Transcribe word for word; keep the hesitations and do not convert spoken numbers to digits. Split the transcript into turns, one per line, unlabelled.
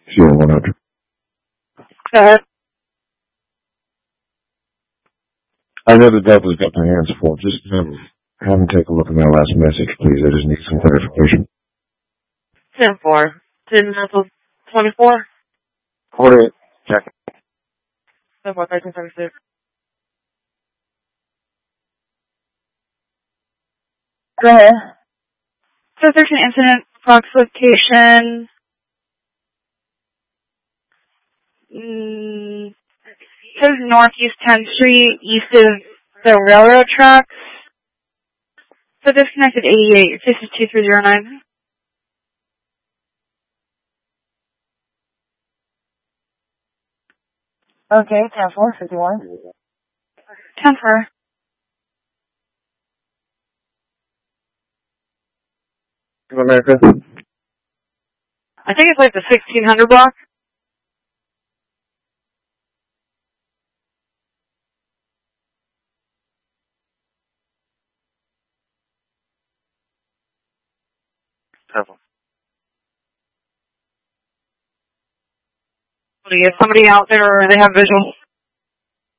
Sierra one hundred.
Go ahead.
I know the devil's got my hands full. Just um, have him take a look at my last message, please. I just need some clarification.
ten four. ten mental twenty-four.
forty-eight. Check.
ten four, thirteen thirty-six.
Go ahead.
So thirteen incident, approx location. Mm, so northeast tenth Street, east of the railroad tracks. So disconnected eighty-eight, this is two three zero nine.
Okay, ten four, fifty-one.
ten four.
America.
I think it's like the sixteen hundred block.
Purple.
Do you get somebody out there or they have visual?